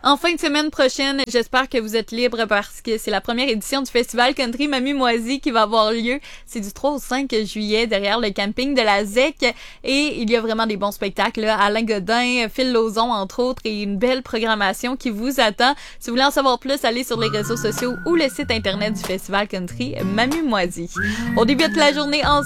En fin de semaine prochaine, j'espère que vous êtes libres parce que c'est la première édition du Festival Country Mamie-Moisie qui va avoir lieu. C'est du 3 au 5 juillet derrière le camping de la ZEC et il y a vraiment des bons spectacles. Là. Alain Godin, Phil Lauzon entre autres et une belle programmation qui vous attend. Si vous voulez en savoir plus, allez sur les réseaux sociaux ou le site internet du Festival Country Mamie-Moisie. On débute la journée ensemble